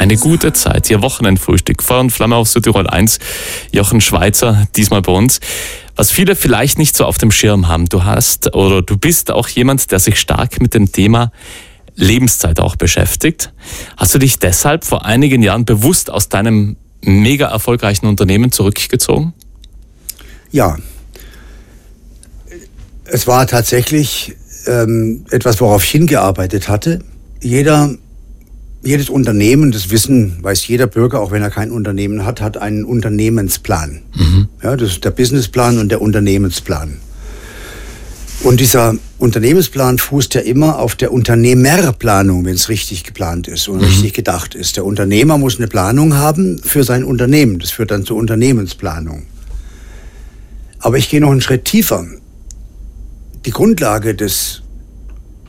Eine gute Zeit, Ihr Wochenendfrühstück. Feuer und Flamme auf Südtirol 1. Jochen Schweizer, diesmal bei uns. Was viele vielleicht nicht so auf dem Schirm haben, du bist auch jemand, der sich stark mit dem Thema Lebenszeit auch beschäftigt. Hast du dich deshalb vor einigen Jahren bewusst aus deinem mega erfolgreichen Unternehmen zurückgezogen? Ja. Es war tatsächlich etwas, worauf ich hingearbeitet hatte. Jedes Unternehmen, das weiß jeder Bürger, auch wenn er kein Unternehmen hat, hat einen Unternehmensplan. Ja, das ist der Businessplan und der Unternehmensplan. Und dieser Unternehmensplan fußt ja immer auf der Unternehmerplanung, wenn es richtig geplant ist und richtig gedacht ist. Der Unternehmer muss eine Planung haben für sein Unternehmen. Das führt dann zur Unternehmensplanung. Aber ich gehe noch einen Schritt tiefer. Die Grundlage des